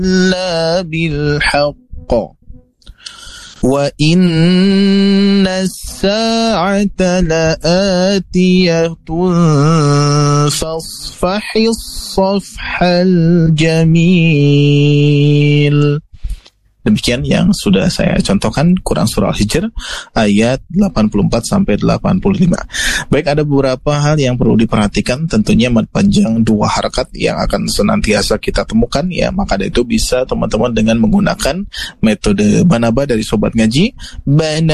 إلا بالحق وإن الساعة لآتية فاصفح الصفح الجميل. Demikian yang sudah saya contohkan Quran Surah Al-Hijr ayat 84-85. Baik, ada beberapa hal yang perlu diperhatikan. Tentunya mad panjang 2 harakat yang akan senantiasa kita temukan, ya. Maka dari itu bisa teman-teman dengan menggunakan metode Banaba dari Sobat Ngaji.